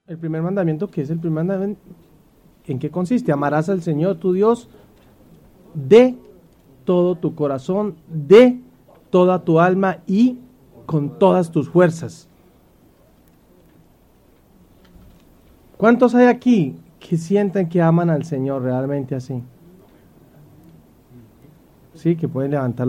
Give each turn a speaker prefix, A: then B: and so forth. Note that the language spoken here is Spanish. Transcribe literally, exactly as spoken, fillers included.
A: El primer mandamiento, ¿qué es el primer mandamiento? ¿En qué consiste? Amarás al Señor tu Dios de todo tu corazón, de toda tu alma y con todas tus fuerzas. ¿Cuántos hay aquí que sienten que aman al Señor realmente así? Sí, que pueden levantar